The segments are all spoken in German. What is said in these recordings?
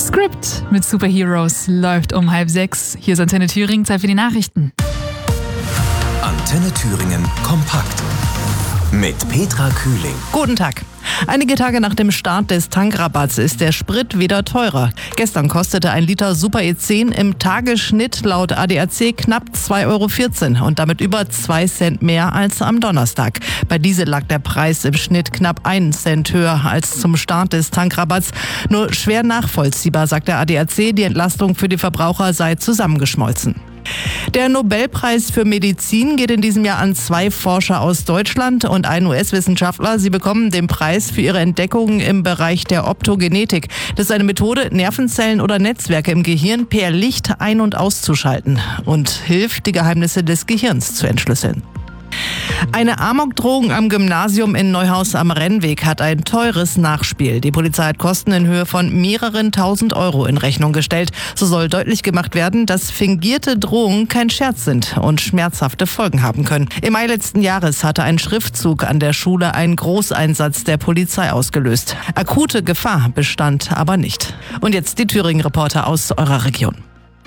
Script mit Superheroes läuft um 5:30. Hier ist Antenne Thüringen, Zeit für die Nachrichten. Antenne Thüringen kompakt mit Petra Kühling. Guten Tag. Einige Tage nach dem Start des Tankrabatts ist der Sprit wieder teurer. Gestern kostete ein Liter Super E10 im Tagesschnitt laut ADAC knapp 2,14 € und damit über 2 Cent mehr als am Donnerstag. Bei Diesel lag der Preis im Schnitt knapp 1 Cent höher als zum Start des Tankrabatts. Nur schwer nachvollziehbar, sagt der ADAC, die Entlastung für die Verbraucher sei zusammengeschmolzen. Der Nobelpreis für Medizin geht in diesem Jahr an 2 Forscher aus Deutschland und einen US-Wissenschaftler. Sie bekommen den Preis für ihre Entdeckungen im Bereich der Optogenetik. Das ist eine Methode, Nervenzellen oder Netzwerke im Gehirn per Licht ein- und auszuschalten und hilft, die Geheimnisse des Gehirns zu entschlüsseln. Eine Amokdrohung am Gymnasium in Neuhaus am Rennweg hat ein teures Nachspiel. Die Polizei hat Kosten in Höhe von mehreren tausend Euro in Rechnung gestellt. So soll deutlich gemacht werden, dass fingierte Drohungen kein Scherz sind und schmerzhafte Folgen haben können. Im Mai letzten Jahres hatte ein Schriftzug an der Schule einen Großeinsatz der Polizei ausgelöst. Akute Gefahr bestand aber nicht. Und jetzt die Thüringen-Reporter aus eurer Region.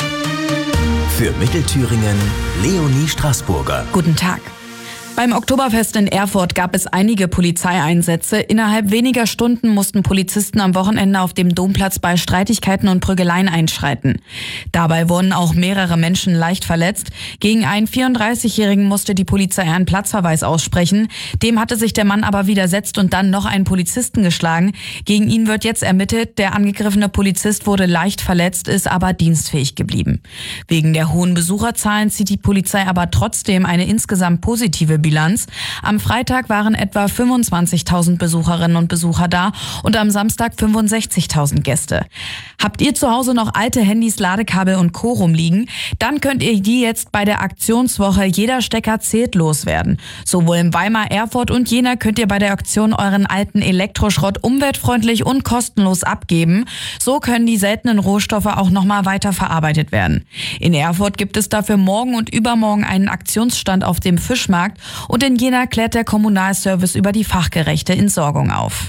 Für Mittelthüringen Leonie Straßburger. Guten Tag. Beim Oktoberfest in Erfurt gab es einige Polizeieinsätze. Innerhalb weniger Stunden mussten Polizisten am Wochenende auf dem Domplatz bei Streitigkeiten und Prügeleien einschreiten. Dabei wurden auch mehrere Menschen leicht verletzt. Gegen einen 34-Jährigen musste die Polizei einen Platzverweis aussprechen. Dem hatte sich der Mann aber widersetzt und dann noch einen Polizisten geschlagen. Gegen ihn wird jetzt ermittelt. Der angegriffene Polizist wurde leicht verletzt, ist aber dienstfähig geblieben. Wegen der hohen Besucherzahlen zieht die Polizei aber trotzdem eine insgesamt positive Bilanz. Am Freitag waren etwa 25.000 Besucherinnen und Besucher da und am Samstag 65.000 Gäste. Habt ihr zu Hause noch alte Handys, Ladekabel und Co. rumliegen? Dann könnt ihr die jetzt bei der Aktionswoche Jeder Stecker zählt loswerden. Sowohl in Weimar, Erfurt und Jena könnt ihr bei der Aktion euren alten Elektroschrott umweltfreundlich und kostenlos abgeben. So können die seltenen Rohstoffe auch nochmal weiter verarbeitet werden. In Erfurt gibt es dafür morgen und übermorgen einen Aktionsstand auf dem Fischmarkt. Und in Jena klärt der Kommunalservice über die fachgerechte Entsorgung auf.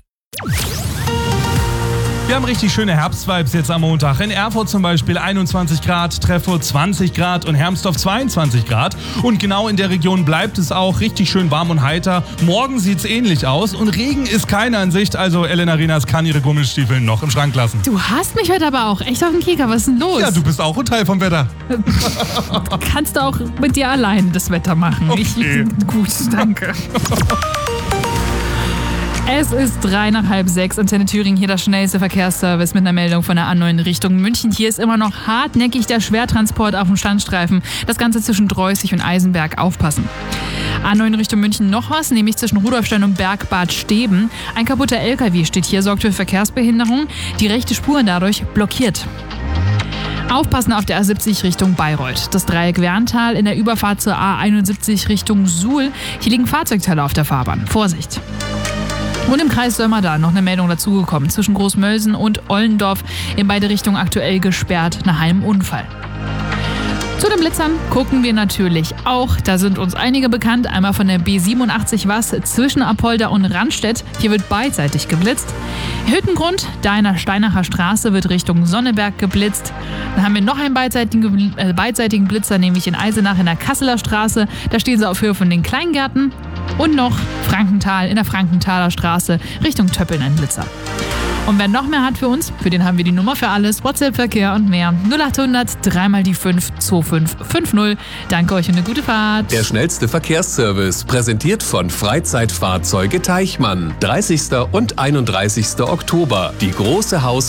Wir haben richtig schöne Herbstvibes jetzt am Montag. In Erfurt zum Beispiel 21 Grad, Treffurt 20 Grad und Hermsdorf 22 Grad. Und genau in der Region bleibt es auch richtig schön warm und heiter. Morgen sieht's ähnlich aus und Regen ist keine in Sicht. Also Elena Renas kann ihre Gummistiefel noch im Schrank lassen. Du hast mich heute aber auch echt auf den Kieker. Was ist denn los? Ja, du bist auch ein Teil vom Wetter. Kannst du auch mit dir alleine das Wetter machen. Okay. Gut, danke. Es ist 5:03. Antenne Thüringen, hier das schnellste Verkehrsservice mit einer Meldung von der A9 Richtung München. Hier ist immer noch hartnäckig der Schwertransport auf dem Standstreifen. Das Ganze zwischen Dreußig und Eisenberg. Aufpassen. A9 Richtung München noch was, nämlich zwischen Rudolfstein und Bergbad Steben. Ein kaputter LKW steht hier, sorgt für Verkehrsbehinderung. Die rechte Spur dadurch blockiert. Aufpassen auf der A70 Richtung Bayreuth. Das Dreieck Werntal in der Überfahrt zur A71 Richtung Suhl. Hier liegen Fahrzeugteile auf der Fahrbahn. Vorsicht! Und im Kreis Sömmerda noch eine Meldung dazugekommen. Zwischen Großmölsen und Ollendorf in beide Richtungen aktuell gesperrt nach einem Unfall. Zu den Blitzern gucken wir natürlich auch. Da sind uns einige bekannt. Einmal von der B87 was zwischen Apolda und Randstedt. Hier wird beidseitig geblitzt. Hüttengrund, da in der Steinacher Straße wird Richtung Sonneberg geblitzt. Dann haben wir noch einen beidseitigen Blitzer, nämlich in Eisenach in der Kasseler Straße. Da stehen sie auf Höhe von den Kleingärten. Und noch Frankenthal in der Frankenthaler Straße Richtung Töppeln ein Blitzer. Und wer noch mehr hat für uns, für den haben wir die Nummer für alles, WhatsApp-Verkehr und mehr. 0800 3 die 5 2550. Danke euch und eine gute Fahrt. Der schnellste Verkehrsservice, präsentiert von Freizeitfahrzeuge Teichmann. 30. und 31. Oktober. Die große